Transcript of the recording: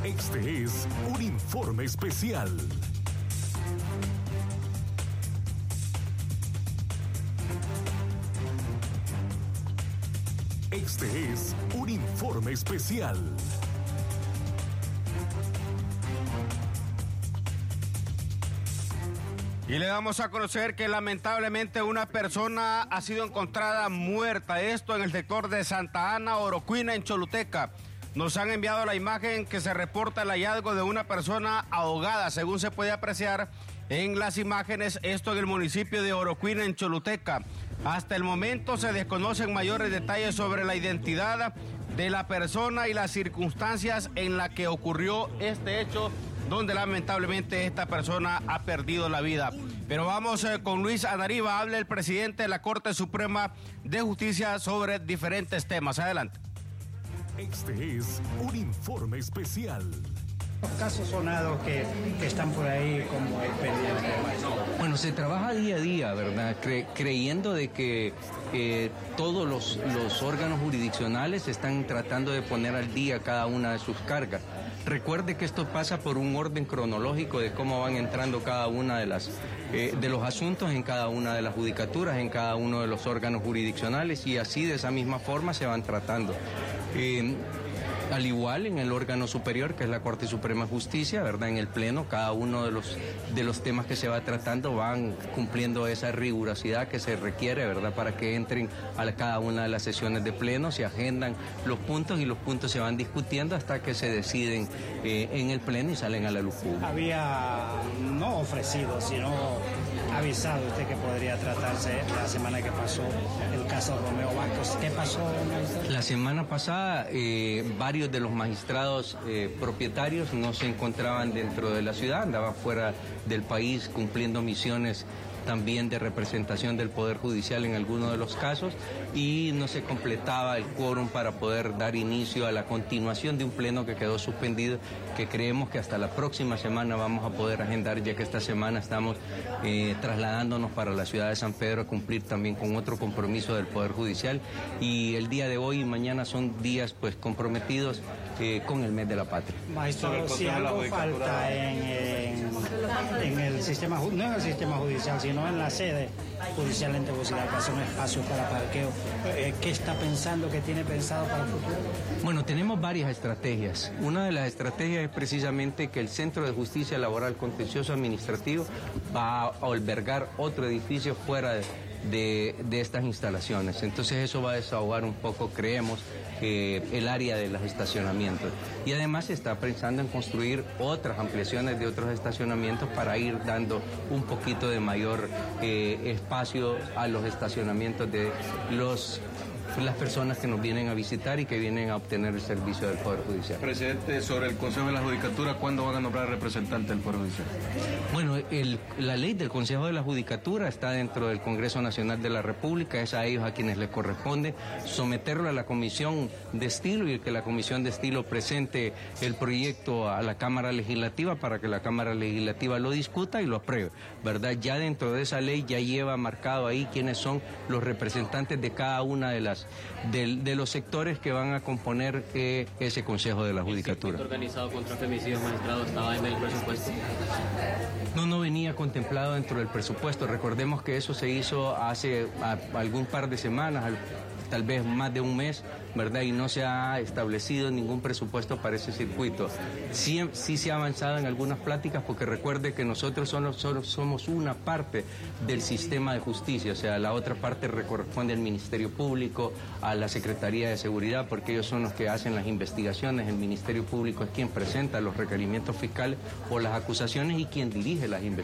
Este es un informe especial. Este es un informe especial. Y le damos a conocer que lamentablemente una persona ha sido encontrada muerta. Esto en el sector de Santa Ana, Orocuina, en Choluteca. Nos han enviado la imagen que se reporta el hallazgo de una persona ahogada, según se puede apreciar en las imágenes, esto en el municipio de Orocuina, en Choluteca. Hasta el momento se desconocen mayores detalles sobre la identidad de la persona y las circunstancias en las que ocurrió este hecho, donde lamentablemente esta persona ha perdido la vida. Pero vamos con Luis Anariba, habla el presidente de la Corte Suprema de Justicia sobre diferentes temas. Adelante. Este es un informe especial. Los casos sonados que están por ahí como pendientes. Bueno, se trabaja día a día, ¿verdad? Creyendo de que todos los órganos jurisdiccionales están tratando de poner al día cada una de sus cargas. Recuerde que esto pasa por un orden cronológico de cómo van entrando cada una de los asuntos en cada una de las judicaturas, en cada uno de los órganos jurisdiccionales, y así de esa misma forma se van tratando. Al igual en el órgano superior, que es la Corte Suprema de Justicia, ¿verdad? En el Pleno, cada uno de los temas que se va tratando van cumpliendo esa rigurosidad que se requiere, ¿verdad? Para que entren a cada una de las sesiones de Pleno, se agendan los puntos y los puntos se van discutiendo hasta que se deciden en el Pleno y salen a la luz pública. Había no ofrecido, sino avisado usted que podría tratarse la semana que pasó el caso Romeo Vázquez. ¿Qué pasó? La semana pasada varios de los magistrados propietarios no se encontraban dentro de la ciudad, andaban fuera del país cumpliendo misiones también de representación del Poder Judicial en algunos de los casos, y no se completaba el quórum para poder dar inicio a la continuación de un pleno que quedó suspendido, que creemos que hasta la próxima semana vamos a poder agendar, ya que esta semana estamos trasladándonos para la ciudad de San Pedro a cumplir también con otro compromiso del Poder Judicial, y el día de hoy y mañana son días pues comprometidos con el mes de la patria. Maestro, si algo falta en el sistema, no en el sistema judicial, sino en la sede judicial en Tegucigalpa, son espacios para parqueo, ¿qué está pensando, qué tiene pensado para el futuro? Bueno, tenemos varias estrategias. Una de las estrategias es precisamente que el Centro de Justicia Laboral Contencioso Administrativo va a albergar otro edificio fuera de estas instalaciones. Entonces eso va a desahogar un poco, creemos, el área de los estacionamientos. Y además se está pensando en construir otras ampliaciones de otros estacionamientos para ir dando un poquito de mayor espacio a los estacionamientos de las personas que nos vienen a visitar y que vienen a obtener el servicio del Poder Judicial. Presidente, sobre el Consejo de la Judicatura, ¿cuándo van a nombrar representante del Poder Judicial? Bueno, la ley del Consejo de la Judicatura está dentro del Congreso Nacional de la República, es a ellos a quienes les corresponde someterlo a la Comisión de Estilo y que la Comisión de Estilo presente el proyecto a la Cámara Legislativa para que la Cámara Legislativa lo discuta y lo apruebe, ¿verdad? Ya dentro de esa ley ya lleva marcado ahí quiénes son los representantes de cada una de los sectores que van a componer ese Consejo de la Judicatura. ¿El organizado contra femicidios, magistrado, estaba en el presupuesto? No venía contemplado dentro del presupuesto. Recordemos que eso se hizo hace algún par de semanas, tal vez más de un mes, ¿verdad? Y no se ha establecido ningún presupuesto para ese circuito. Sí se ha avanzado en algunas pláticas, porque recuerde que nosotros solo somos una parte del sistema de justicia, o sea, la otra parte corresponde al Ministerio Público, a la Secretaría de Seguridad, porque ellos son los que hacen las investigaciones. El Ministerio Público es quien presenta los requerimientos fiscales o las acusaciones y quien dirige las investigaciones.